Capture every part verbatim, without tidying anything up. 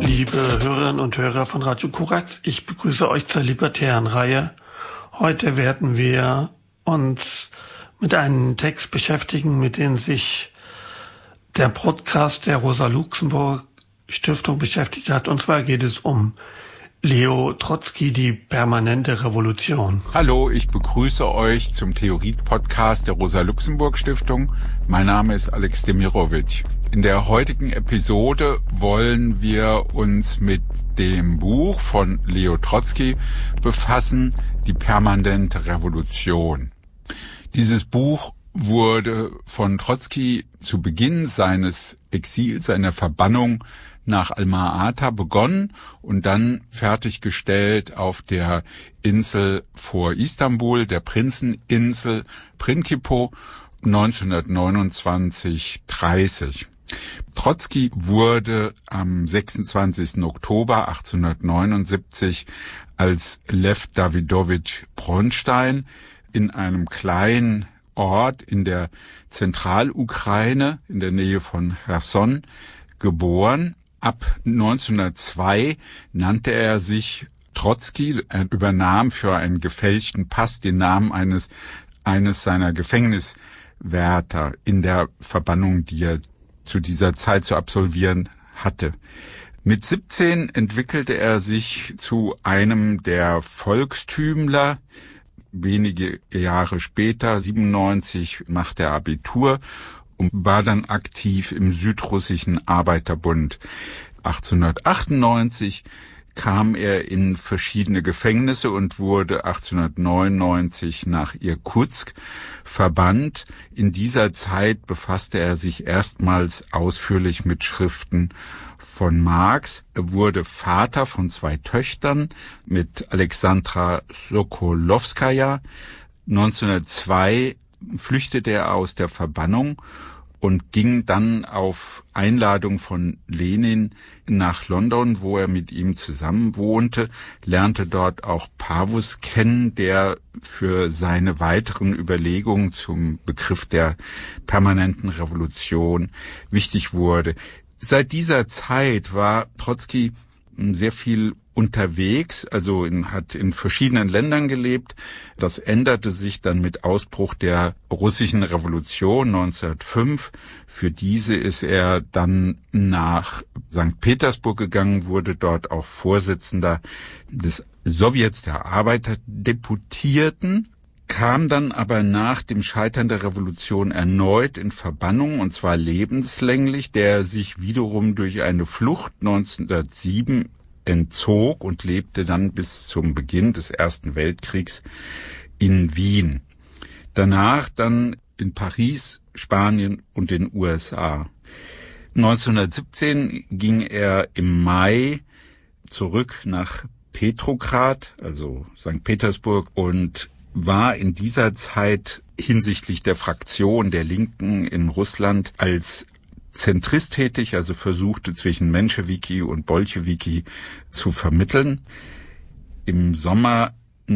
Liebe Hörerinnen und Hörer von Radio Korax, ich begrüße euch zur libertären Reihe. Heute werden wir uns mit einem Text beschäftigen, mit dem sich der Podcast der Rosa-Luxemburg-Stiftung beschäftigt hat. Und zwar geht es um Leo Trotzki, die permanente Revolution. Hallo, ich begrüße euch zum Theorie-Podcast der Rosa-Luxemburg-Stiftung. Mein Name ist Alex Demirovic. In der heutigen Episode wollen wir uns mit dem Buch von Leo Trotzki befassen, die permanente Revolution. Dieses Buch wurde von Trotzki zu Beginn seines Exils, seiner Verbannung nach Alma-Ata begonnen und dann fertiggestellt auf der Insel vor Istanbul, der Prinzeninsel Prinkipo, neunzehnhundertneunundzwanzig dreißig. Trotzki wurde am sechsundzwanzigsten Oktober achtzehnhundertneunundsiebzig als Lew Dawidowitsch Bronstein in einem kleinen Ort in der Zentralukraine in der Nähe von Cherson geboren. Ab neunzehnhundertzwei nannte er sich Trotzki. Er übernahm für einen gefälschten Pass den Namen eines eines seiner Gefängniswärter in der Verbannung, die er zu dieser Zeit zu absolvieren hatte. Mit siebzehn entwickelte er sich zu einem der Volkstümler. Wenige Jahre später, siebenundneunzig, machte er Abitur und war dann aktiv im Südrussischen Arbeiterbund. achtzehnhundertachtundneunzig kam er in verschiedene Gefängnisse und wurde achtzehnhundertneunundneunzig nach Irkutsk verbannt. In dieser Zeit befasste er sich erstmals ausführlich mit Schriften von Marx. Er wurde Vater von zwei Töchtern mit Alexandra Sokolowskaja. neunzehnhundertzwei flüchtete er aus der Verbannung und ging dann auf Einladung von Lenin nach London, wo er mit ihm zusammen wohnte, lernte dort auch Pavus kennen, der für seine weiteren Überlegungen zum Begriff der permanenten Revolution wichtig wurde. Seit dieser Zeit war Trotzki sehr viel unterwegs, also in, hat in verschiedenen Ländern gelebt. Das änderte sich dann mit Ausbruch der russischen Revolution neunzehnhundertfünf. Für diese ist er dann nach Sankt Petersburg gegangen, wurde dort auch Vorsitzender des Sowjets der Arbeiterdeputierten, kam dann aber nach dem Scheitern der Revolution erneut in Verbannung, und zwar lebenslänglich, der sich wiederum durch eine Flucht neunzehnhundertsieben entzog und lebte dann bis zum Beginn des Ersten Weltkriegs in Wien. Danach dann in Paris, Spanien und den U S A. neunzehnhundertsiebzehn ging er im Mai zurück nach Petrograd, also Sankt Petersburg, und war in dieser Zeit hinsichtlich der Fraktion der Linken in Russland als Zentrist tätig, also versuchte zwischen Menschewiki und Bolschewiki zu vermitteln. Im Sommer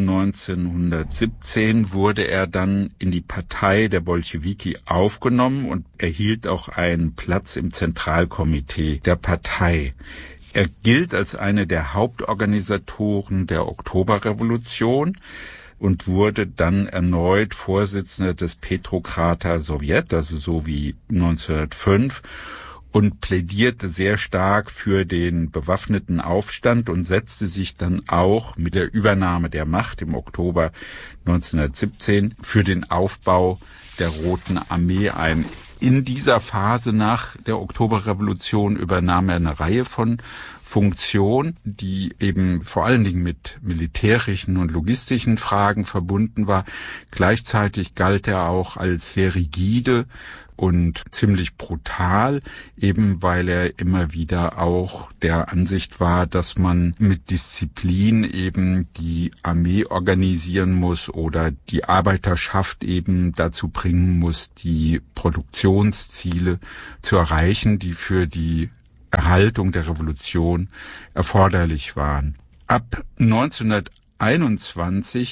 neunzehnhundertsiebzehn wurde er dann in die Partei der Bolschewiki aufgenommen und erhielt auch einen Platz im Zentralkomitee der Partei. Er gilt als einer der Hauptorganisatoren der Oktoberrevolution und wurde dann erneut Vorsitzender des Petrograder Sowjet, also so wie neunzehnhundertfünf, und plädierte sehr stark für den bewaffneten Aufstand und setzte sich dann auch mit der Übernahme der Macht im Oktober neunzehnhundertsiebzehn für den Aufbau der Roten Armee ein. In dieser Phase nach der Oktoberrevolution übernahm er eine Reihe von Funktionen, die eben vor allen Dingen mit militärischen und logistischen Fragen verbunden war. Gleichzeitig galt er auch als sehr rigide und ziemlich brutal, eben weil er immer wieder auch der Ansicht war, dass man mit Disziplin eben die Armee organisieren muss oder die Arbeiterschaft eben dazu bringen muss, die Produktionsziele zu erreichen, die für die Erhaltung der Revolution erforderlich waren. Ab neunzehnhunderteinundzwanzig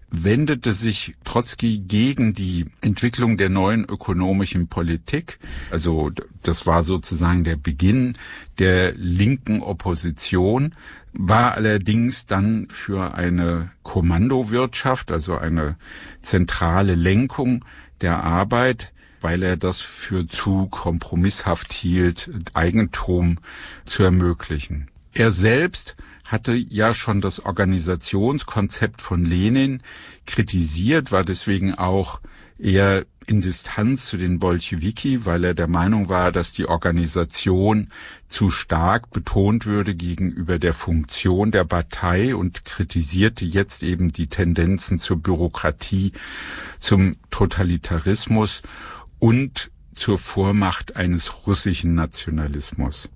wendete sich Trotzki gegen die Entwicklung der neuen ökonomischen Politik. Also das war sozusagen der Beginn der linken Opposition, war allerdings dann für eine Kommandowirtschaft, also eine zentrale Lenkung der Arbeit, weil er das für zu kompromisshaft hielt, Eigentum zu ermöglichen. Er selbst hatte ja schon das Organisationskonzept von Lenin kritisiert, war deswegen auch eher in Distanz zu den Bolschewiki, weil er der Meinung war, dass die Organisation zu stark betont würde gegenüber der Funktion der Partei und kritisierte jetzt eben die Tendenzen zur Bürokratie, zum Totalitarismus und zur Vormacht eines russischen Nationalismus.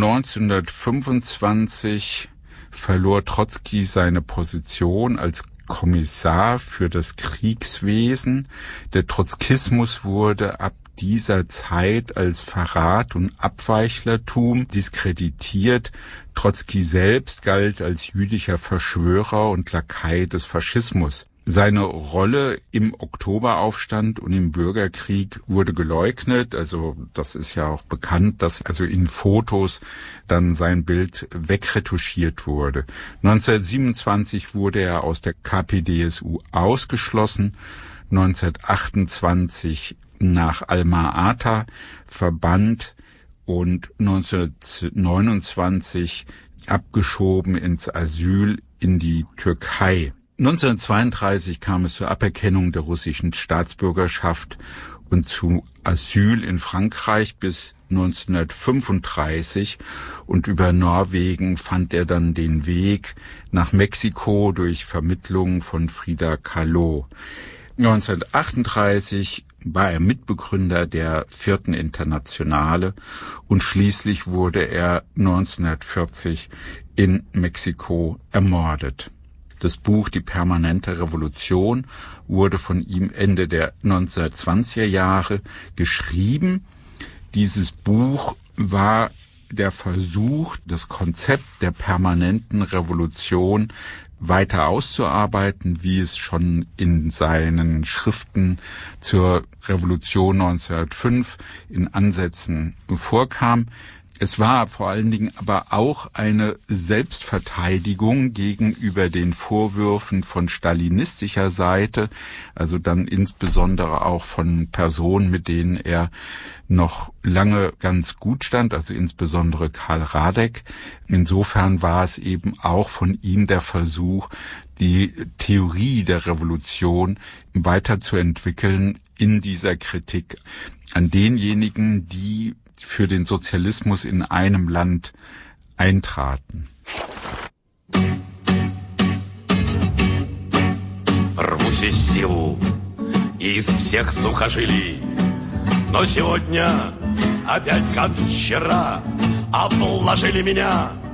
neunzehnhundertfünfundzwanzig verlor Trotzki seine Position als Kommissar für das Kriegswesen. Der Trotzkismus wurde ab dieser Zeit als Verrat und Abweichlertum diskreditiert. Trotzki selbst galt als jüdischer Verschwörer und Lakai des Faschismus. Seine Rolle im Oktoberaufstand und im Bürgerkrieg wurde geleugnet. Also das ist ja auch bekannt, dass also in Fotos dann sein Bild wegretuschiert wurde. neunzehnhundertsiebenundzwanzig wurde er aus der K P D S U ausgeschlossen. neunzehnhundertachtundzwanzig nach Alma-Ata verbannt und neunzehnhundertneunundzwanzig abgeschoben ins Asyl in die Türkei. neunzehnhundertzweiunddreißig kam es zur Aberkennung der russischen Staatsbürgerschaft und zu Asyl in Frankreich bis neunzehnhundertfünfunddreißig, und über Norwegen fand er dann den Weg nach Mexiko durch Vermittlung von Frida Kahlo. neunzehnhundertachtunddreißig war er Mitbegründer der Vierten Internationale und schließlich wurde er neunzehnhundertvierzig in Mexiko ermordet. Das Buch Die permanente Revolution wurde von ihm Ende der neunzehnhundertzwanziger Jahre geschrieben. Dieses Buch war der Versuch, das Konzept der permanenten Revolution weiter auszuarbeiten, wie es schon in seinen Schriften zur Revolution neunzehnhundertfünf in Ansätzen vorkam. Es war vor allen Dingen aber auch eine Selbstverteidigung gegenüber den Vorwürfen von stalinistischer Seite, also dann insbesondere auch von Personen, mit denen er noch lange ganz gut stand, also insbesondere Karl Radek. Insofern war es eben auch von ihm der Versuch, die Theorie der Revolution weiterzuentwickeln in dieser Kritik an denjenigen, die für den Sozialismus in einem Land eintraten. Рвусь из сил, из всех сухожилий, но сегодня опять, как вчера, обложили меня